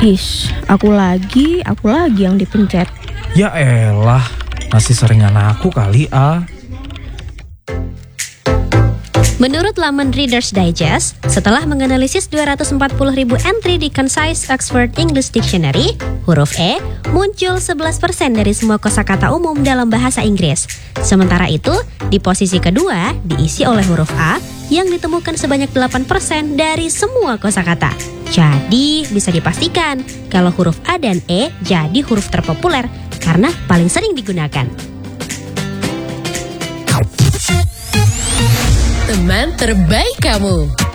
Aku lagi yang dipencet. Ya elah, masih seringan aku kali, A. Menurut laman Reader's Digest, setelah menganalisis 240.000 entry di Concise Oxford English Dictionary, huruf E muncul 11% dari semua kosakata umum dalam bahasa Inggris. Sementara itu, di posisi kedua diisi oleh huruf A yang ditemukan sebanyak 8% dari semua kosakata. Jadi, bisa dipastikan kalau huruf A dan E jadi huruf terpopuler karena paling sering digunakan. Teman terbaik kamu.